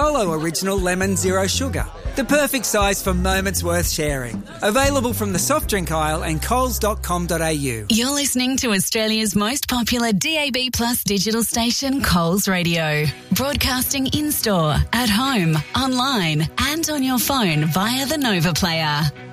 Solo Original Lemon Zero Sugar. The perfect size for moments worth sharing. Available from the soft drink aisle and coles.com.au. You're listening to Australia's most popular DAB Plus digital station, Coles Radio. Broadcasting in-store, at home, online and on your phone via the Nova Player.